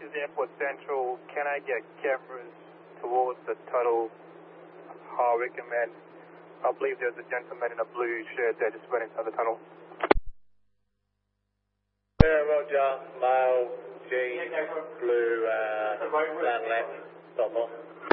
is Airport Central. Can I get cameras towards the Tuttle Harwick and I believe there's a gentleman in a blue shirt that just went inside the tunnel. Yeah, Roger. Male, G, blue, down left, stop off.